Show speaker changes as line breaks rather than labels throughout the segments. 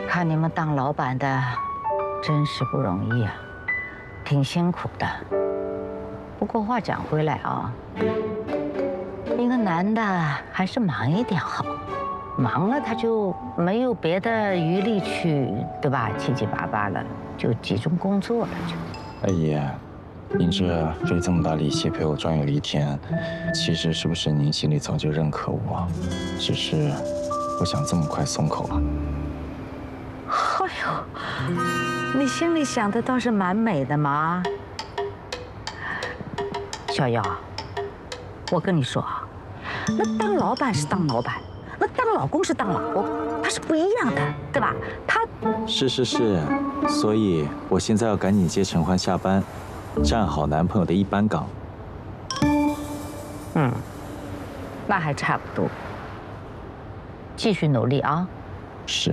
看你们当老板的，真是不容易啊，挺辛苦的。不过话讲回来啊，一个男的还是忙一点好，忙了他就没有别的余力去，对吧？七七八八了，就集中工作了就。
阿姨，您这费这么大力气陪我转悠了一天，其实是不是您心里早就认可我，只是不想这么快松口啊？
哎呦，你心里想的倒是蛮美的嘛。小瑶，我跟你说啊，那当老板是当老板，那当老公是当老公，它是不一样的，对吧？
是，所以我现在要赶紧接陈欢下班，站好男朋友的一班岗。
那还差不多，继续努力啊。
是。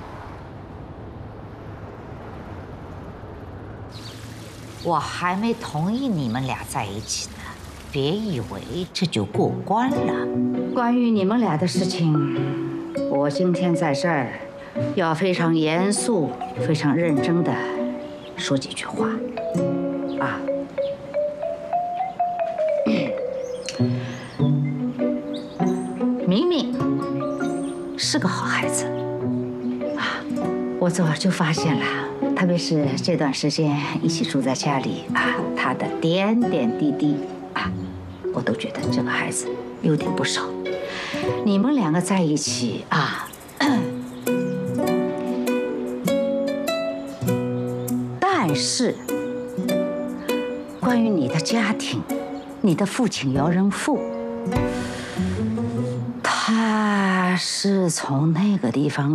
我还没同意你们俩在一起呢，别以为这就过关了。关于你们俩的事情，我今天在这儿要非常严肃、非常认真的说几句话啊。明明是个好孩子啊，我昨儿就发现了。特别是这段时间一起住在家里啊，他的点点滴滴啊，我都觉得这个孩子优点不少。你们两个在一起啊，但是关于你的家庭，你的父亲姚仁富，他是从那个地方